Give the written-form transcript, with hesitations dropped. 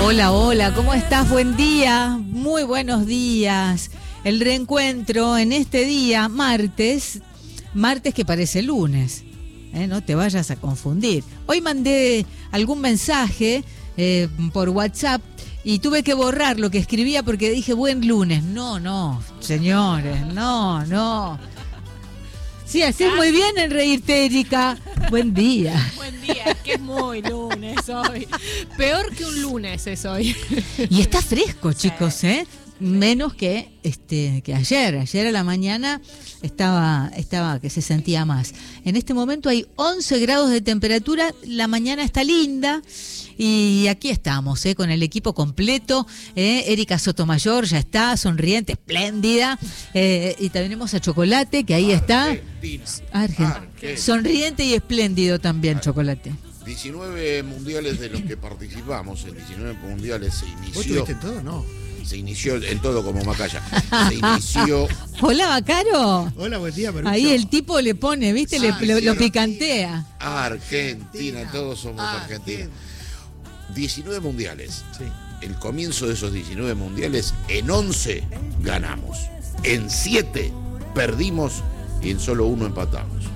Hola, hola, ¿cómo estás? Buen día, muy buenos días. El reencuentro en este día, martes que parece lunes, no te vayas a confundir. Hoy mandé algún mensaje por WhatsApp y tuve que borrar lo que escribía porque dije buen lunes. No, señores, no. Sí, haces muy bien en reírte, Erika. Buen día. Buen día, que es muy lunes hoy. Peor que un lunes es hoy. Y está fresco, chicos, menos que ayer. Ayer a la mañana estaba que se sentía más. En este momento hay 11 grados de temperatura, la mañana está linda. Y aquí estamos, con el equipo completo. Erika Sotomayor ya está, sonriente, espléndida. Y también tenemos a Chocolate, que ahí está. Argentina. Sonriente y espléndido también, Chocolate. 19 mundiales de los que participamos, en 19 mundiales se inició. ¿Vos estuviste en todo? No. Se inició en todo como Macaya. Se inició. Hola, Bacaro. Hola, buen día, Perucho. Ahí el tipo le pone, ¿viste? Lo picantea. Argentina, todos somos argentinos. 19 mundiales. Sí. El comienzo de esos 19 mundiales, en 11 ganamos, en 7 perdimos y en solo 1 empatamos.